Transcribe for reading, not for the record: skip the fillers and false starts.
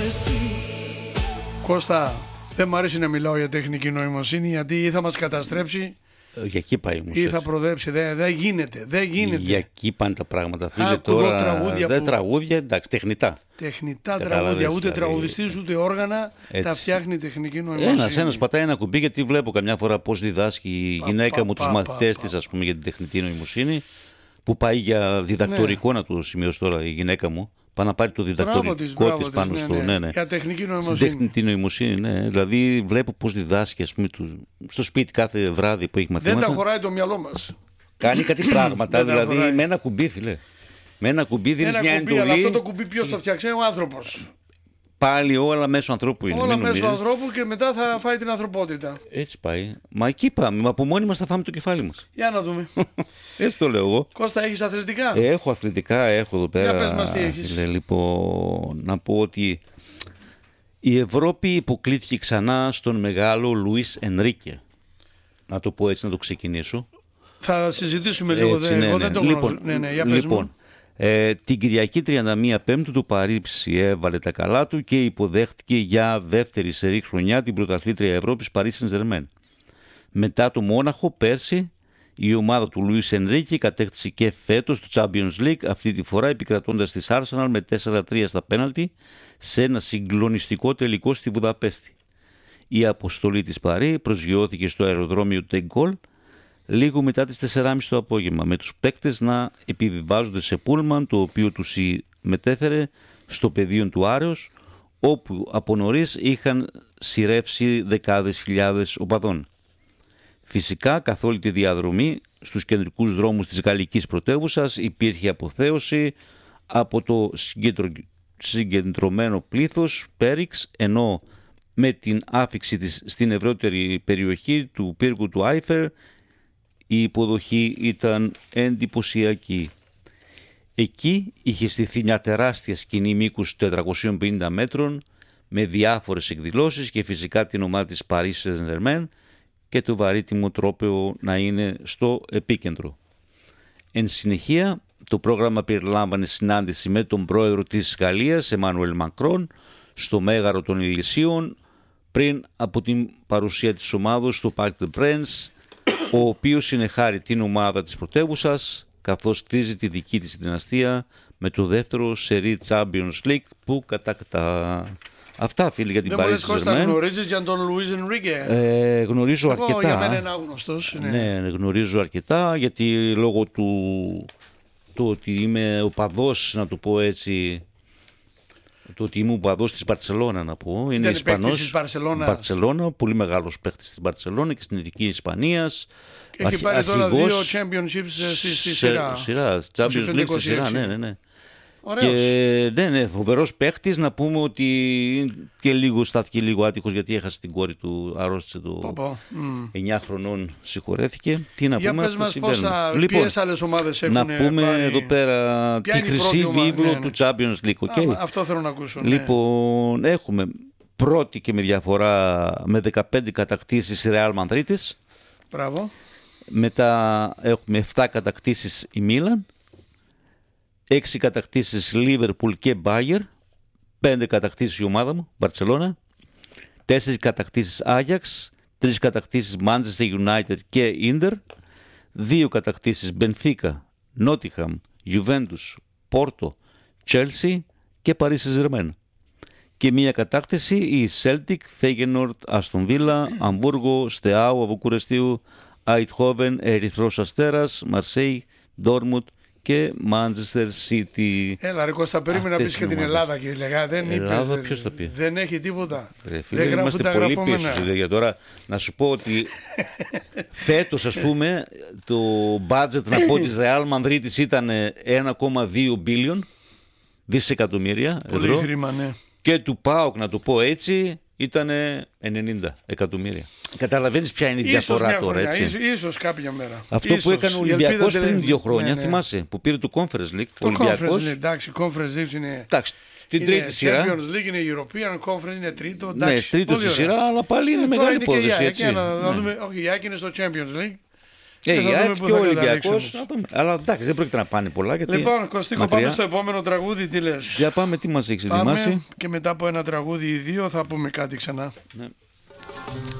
Κώστα, δεν μου αρέσει να μιλάω για τεχνική νοημοσύνη, γιατί ή θα μας καταστρέψει για εκεί πάει όμως, ή θα προδέψει. Δεν γίνεται. Για εκεί πάνε τα πράγματα. Φίλε, Άκου τώρα τραγούδια δεν που... τραγούδια, εντάξει, τεχνητά. Τεχνητά τραγούδια, ούτε δηλαδή, τραγουδιστής ούτε όργανα τα φτιάχνει η τεχνική νοημοσύνη. Ένας πατάει ένα κουμπί, γιατί βλέπω καμιά φορά πώς διδάσκει η γυναίκα μου τους μαθητές της, ας πούμε, για την τεχνητή νοημοσύνη, που πάει για διδακτορικό, να το σημειώσω τώρα η γυναίκα μου. Πάει να πάρει το διδακτορικό της πάνω στο. Ναι. Για τεχνική νοημοσύνη. Στην τεχνητή νοημοσύνη, ναι. Δηλαδή βλέπω πώς διδάσκει, ας πούμε, στο σπίτι κάθε βράδυ που έχει μαθήματα. Δεν τα χωράει το μυαλό μας. Κάνει κάτι πράγματα, δηλαδή με ένα κουμπί, φίλε. Με ένα κουμπί δίνεις μια εντολή. Αλλά αυτό το κουμπί ποιος το φτιάξε? Ο άνθρωπος. Πάλι όλα μέσω ανθρώπου είναι. Όλα μέσω ανθρώπου και μετά θα φάει την ανθρωπότητα. Έτσι πάει. Μα εκεί πάμε. Μα από μόνοι μας θα φάμε το κεφάλι μας. Για να δούμε. Έτσι το λέω εγώ. Κώστα, έχεις αθλητικά? Έχω αθλητικά, έχω εδώ πέρα. Για πες μας τι έχεις. Λοιπόν, να πω ότι η Ευρώπη υποκλήθηκε ξανά στον μεγάλο Λουίς Ενρίκε. Να το πω έτσι, να το ξεκινήσω. Θα συζητήσουμε λίγο. Εγώ δεν το γνωρίζω. Για πες μου. Την Κυριακή 31 Πέμπτου του Παρίσι έβαλε τα καλά του και υποδέχτηκε για δεύτερη σερί χρονιά την πρωταθλήτρια Ευρώπης Paris Saint-Germain. Μετά το Μόναχο πέρσι, η ομάδα του Λουίς Ενρίκε κατέκτησε και φέτος το Champions League, αυτή τη φορά επικρατώντας της Arsenal με 4-3 στα πέναλτι σε ένα συγκλονιστικό τελικό στη Βουδαπέστη. Η αποστολή της Παρί προσγειώθηκε στο αεροδρόμιο Τεγκόλ λίγο μετά τις 4.30 το απόγευμα, με τους παίκτες να επιβιβάζονται σε πούλμαν, το οποίο τους μετέφερε στο πεδίο του Άρεως, όπου από νωρίς είχαν σειρεύσει δεκάδες χιλιάδες οπαδών. Φυσικά, καθ' όλη τη διαδρομή, στους κεντρικούς δρόμους της γαλλικής πρωτεύουσας υπήρχε αποθέωση από το συγκεντρωμένο πλήθος Πέριξ, ενώ με την άφιξη της στην ευρύτερη περιοχή του πύργου του Άιφερ, η υποδοχή ήταν εντυπωσιακή. Εκεί είχε στηθεί μια τεράστια σκηνή μήκους 450 μέτρων με διάφορες εκδηλώσεις και φυσικά την ομάδα της Paris Saint-Germain και το βαρύτιμο τρόπαιο να είναι στο επίκεντρο. Εν συνεχεία, το πρόγραμμα περιλάμβανε συνάντηση με τον πρόεδρο της Γαλλίας, Εμμανουέλ Μακρόν, στο Μέγαρο των Ηλυσίων, πριν από την παρουσία της ομάδος στο Parc des Princes, ο οποίος συνεχάρει την ομάδα της πρωτεύουσας, καθώς κτίζει τη δική της δυναστεία με το δεύτερο σερί Champions League που κατακτά. Αυτά, φίλοι, για την Paris Saint-Germain. Δεν μου λες, Κώστα, γνωρίζεις για τον Λουίς Ενρίκε? Γνωρίζω αρκετά. Για μένα είναι άγνωστος. Ναι, γνωρίζω αρκετά, γιατί λόγω του ότι είμαι οπαδός, να το πω έτσι, το ότι είμαι οπαδός της Μπαρτσελώνα, να πω. Είναι Ισπανός. Μπαρτσελώνα, πολύ μεγάλος παίχτης της Μπαρτσελώνα και στην Ειδική Ισπανίας. Και έχει πάρει τώρα 2 championships στη σειρά. Champions League στη σειρά, ναι. Ωραίος. Και ναι, φοβερός παίχτης. Να πούμε ότι και λίγο στάθηκε λίγο άτυχος, γιατί έχασε την κόρη του, αρρώστησε το 9 χρονών, συγχωρέθηκε. Τι να για πούμε, πες μας ποιες άλλες ομάδες έχουν να πούμε πάρει... εδώ πέρα τη χρυσή βίβλο του Champions League. Okay. Αυτό θέλω να ακούσω. Λοιπόν, έχουμε πρώτη και με διαφορά με 15 κατακτήσεις η Real Madrid. Μπράβο. Μετά έχουμε 7 κατακτήσεις η Μίλαν, 6 κατακτήσεις Liverpool και Bayern, 5 κατακτήσεις η ομάδα μου, Barcelona, 4 κατακτήσεις Ajax, 3 κατακτήσεις Manchester United και Inter, 2 κατακτήσεις Benfica, Nottingham, Juventus, Porto, Chelsea και Paris Saint-Germain. Και μία κατάκτηση η Celtic, Feyenoord, Aston Villa, Αμβούργο, Στεάου, Βουκουρεστίου, Eindhoven, Ερυθρός Αστέρας, Marseille, Dortmund και Manchester City. Έλα ρε Κώστα, περίμενα να πεις και την Ελλάδα και λέγα. Δεν Ελλάδα, είπες, ποιος το πει? Δεν έχει τίποτα. Φίλε, δεν είμαστε πολύ πίσω. Για τώρα να σου πω ότι φέτος, ας πούμε, το budget, να πω, της Real Madrid ήταν 1,2 billion δισεκατομμύρια ευρώ. Πολύ χρήμα, ναι. Και του ΠΑΟΚ, να το πω έτσι, ήταν 90 εκατομμύρια. Καταλαβαίνεις ποια είναι η διαφορά τώρα, έτσι. Ίσως κάποια μέρα. Αυτό που έκανε ο Ολυμπιακός πριν 2 χρόνια, θυμάσαι, που πήρε το Conference League. Το Conference League, εντάξει, Conference League είναι... Εντάξει, στην τρίτη σειρά. Champions League είναι European Conference, είναι τρίτο. Εντάξει, ναι, τρίτο στη σειρά, αλλά πάλι είναι μεγάλη υπόθεση, έτσι. Όχι, η ΑΕΚ είναι στο Champions League. Η θα δούμε ΑΕΚ πού και θα ο Ολυμπιακός. καταλήξουμε. Αλλά εντάξει, δεν πρόκειται να πάνε πολλά. Γιατί Λοιπόν, Κωστίκο, μακριά. πάμε στο επόμενο τραγούδι. Τι λες? Για πάμε, τι μας έχεις ετοιμάσει. Και μετά από ένα τραγούδι ή δύο θα πούμε κάτι ξανά. Ναι.